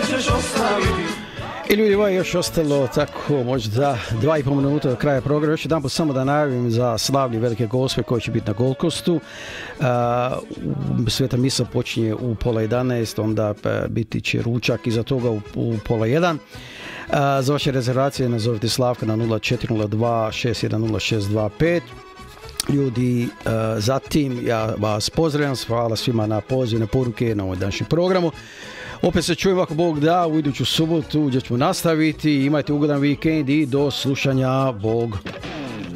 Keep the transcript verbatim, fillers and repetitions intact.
ćeš ostaviti. I ljudi, ovo je još ostalo tako možda dva i pol minuta do kraja programa. Još jedan put samo da najavim za slavlje Velike Gospe koji će biti na Gold Coastu. Uh, Sveta misa počinje u pola jedanaest, onda biti će ručak iza toga u, u pola jedan. Uh, za vaše rezervacije nazovite Slavka na nula četiri nula dva šest jedan nula šest dva pet. Ljudi, uh, zatim ja vas pozdravljam, hvala svima na poziv, na poruke na ovoj današnjem programu. Opet se čujemo ako Bog da u iduću subotu gdje ćemo nastaviti. Imajte ugodan vikend i do slušanja. Bog.